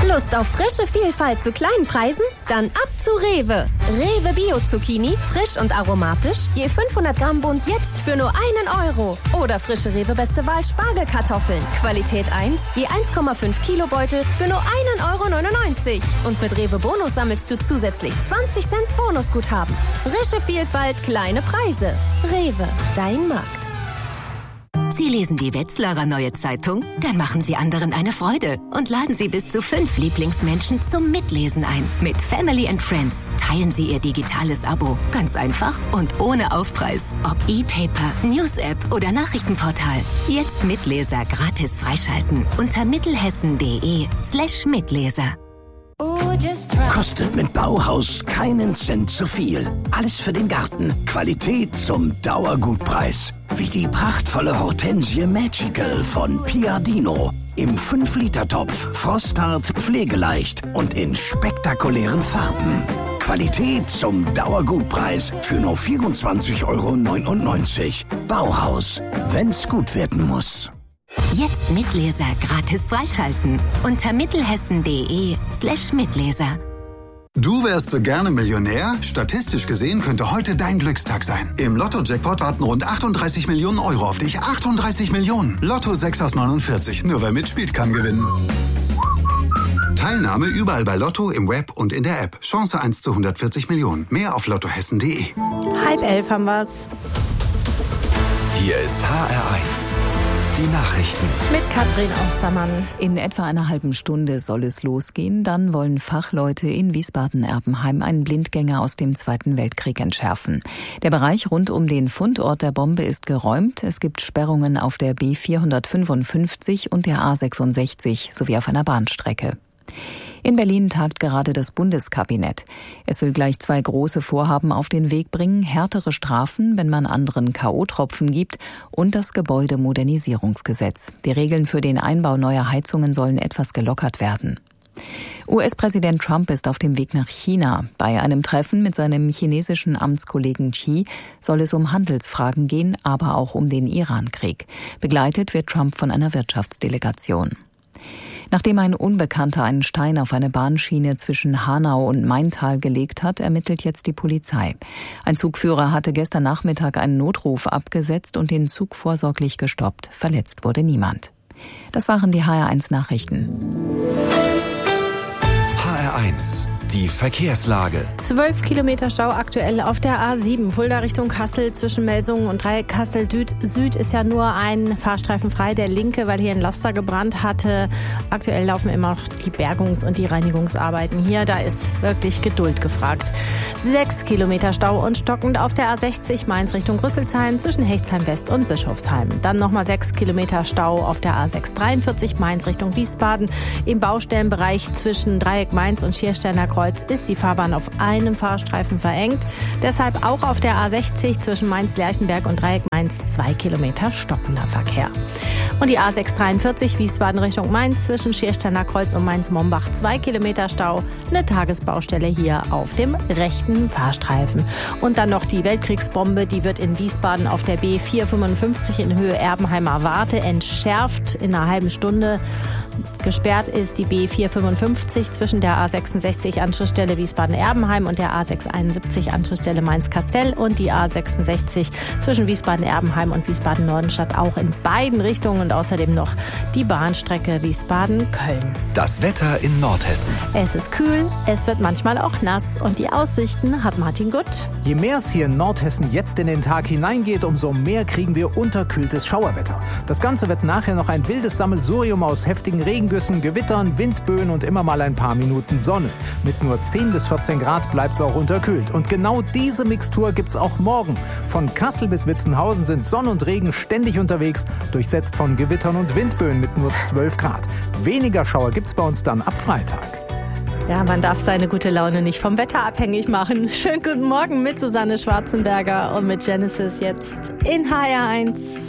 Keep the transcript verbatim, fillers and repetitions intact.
Lust auf frische Vielfalt zu kleinen Preisen? Dann ab zu Rewe. Rewe Bio-Zucchini, frisch und aromatisch, je fünfhundert Gramm Bund jetzt für nur einen Euro. Oder frische Rewe Beste Wahl Spargelkartoffeln, Qualität eins, je eins Komma fünf Kilo Beutel für nur einen Euro neunundneunzig. Und mit Rewe Bonus sammelst du zusätzlich zwanzig Cent Bonusguthaben. Frische Vielfalt, kleine Preise. Rewe, dein Markt. Sie lesen die Wetzlarer Neue Zeitung? Dann machen Sie anderen eine Freude und laden Sie bis zu fünf Lieblingsmenschen zum Mitlesen ein. Mit Family and Friends teilen Sie Ihr digitales Abo. Ganz einfach und ohne Aufpreis. Ob E-Paper, News-App oder Nachrichtenportal. Jetzt Mitleser gratis freischalten unter mittelhessen.de slash Mitleser. Kostet mit Bauhaus keinen Cent zu viel. Alles für den Garten. Qualität zum Dauergutpreis. Wie die prachtvolle Hortensie Magical von Piadino. Im fünf Liter Topf, frosthart, pflegeleicht und in spektakulären Farben. Qualität zum Dauergutpreis für nur vierundzwanzig Euro neunundneunzig. Bauhaus, wenn's gut werden muss. Jetzt Mitleser gratis freischalten unter mittelhessen.de slash Mitleser. Du wärst so gerne Millionär? Statistisch gesehen könnte heute dein Glückstag sein. Im Lotto-Jackpot warten rund achtunddreißig Millionen Euro auf dich. achtunddreißig Millionen. Lotto sechs aus neunundvierzig. Nur wer mitspielt, kann gewinnen. Teilnahme überall bei Lotto, im Web und in der App. Chance eins zu hundertvierzig Millionen. Mehr auf lottohessen punkt de. Halb elf haben wir's. Hier ist H R eins. Die Nachrichten. Mit Katrin Ostermann. In etwa einer halben Stunde soll es losgehen. Dann wollen Fachleute in Wiesbaden-Erbenheim einen Blindgänger aus dem Zweiten Weltkrieg entschärfen. Der Bereich rund um den Fundort der Bombe ist geräumt. Es gibt Sperrungen auf der B vierhundertfünfundfünfzig und der A sechsundsechzig sowie auf einer Bahnstrecke. In Berlin tagt gerade das Bundeskabinett. Es will gleich zwei große Vorhaben auf den Weg bringen: härtere Strafen, wenn man anderen K O-Tropfen gibt, und das Gebäudemodernisierungsgesetz. Die Regeln für den Einbau neuer Heizungen sollen etwas gelockert werden. U S-Präsident Trump ist auf dem Weg nach China. Bei einem Treffen mit seinem chinesischen Amtskollegen Xi soll es um Handelsfragen gehen, aber auch um den Iran-Krieg. Begleitet wird Trump von einer Wirtschaftsdelegation. Nachdem ein Unbekannter einen Stein auf eine Bahnschiene zwischen Hanau und Maintal gelegt hat, ermittelt jetzt die Polizei. Ein Zugführer hatte gestern Nachmittag einen Notruf abgesetzt und den Zug vorsorglich gestoppt. Verletzt wurde niemand. Das waren die H R eins Nachrichten. H R eins. Die Verkehrslage. Zwölf Kilometer Stau aktuell auf der A sieben. Fulda Richtung Kassel zwischen Melsungen und Dreieck Kassel-Süd ist ja nur ein Fahrstreifen frei, der linke, weil hier ein Laster gebrannt hatte. Aktuell laufen immer noch die Bergungs- und die Reinigungsarbeiten hier. Da ist wirklich Geduld gefragt. Sechs Kilometer Stau und stockend auf der A sechzig Mainz Richtung Rüsselsheim zwischen Hechtsheim West und Bischofsheim. Dann nochmal sechs Kilometer Stau auf der A sechshundertdreiundvierzig Mainz Richtung Wiesbaden. Im Baustellenbereich zwischen Dreieck Mainz und Schiersteiner Kreuz ist die Fahrbahn auf einem Fahrstreifen verengt. Deshalb auch auf der A sechzig zwischen Mainz-Lerchenberg und Dreieck Mainz zwei Kilometer stockender Verkehr. Und die A sechshundertdreiundvierzig Wiesbaden Richtung Mainz zwischen Schiersteiner Kreuz und Mainz-Mombach zwei Kilometer Stau. Eine Tagesbaustelle hier auf dem rechten Fahrstreifen. Und dann noch die Weltkriegsbombe, die wird in Wiesbaden auf der B vierhundertfünfundfünfzig in Höhe Erbenheimer Warte entschärft in einer halben Stunde. Gesperrt ist die B vierhundertfünfundfünfzig zwischen der A sechsundsechzig Anschlussstelle Wiesbaden-Erbenheim und der A sechshunderteinundsiebzig Anschlussstelle Mainz-Kastel und die A sechsundsechzig zwischen Wiesbaden-Erbenheim und Wiesbaden-Nordenstadt auch in beiden Richtungen und außerdem noch die Bahnstrecke Wiesbaden-Köln. Das Wetter in Nordhessen. Es ist kühl, es wird manchmal auch nass und die Aussichten hat Martin Gutt. Je mehr es hier in Nordhessen jetzt in den Tag hineingeht, umso mehr kriegen wir unterkühltes Schauerwetter. Das Ganze wird nachher noch ein wildes Sammelsurium aus heftigen Regengüssen, Gewittern, Windböen und immer mal ein paar Minuten Sonne. Mit nur zehn bis vierzehn Grad bleibt es auch unterkühlt. Und genau diese Mixtur gibt's auch morgen. Von Kassel bis Witzenhausen sind Sonne und Regen ständig unterwegs, durchsetzt von Gewittern und Windböen mit nur zwölf Grad. Weniger Schauer gibt's bei uns dann ab Freitag. Ja, man darf seine gute Laune nicht vom Wetter abhängig machen. Schönen guten Morgen mit Susanne Schwarzenberger und mit Genesis jetzt in H R eins.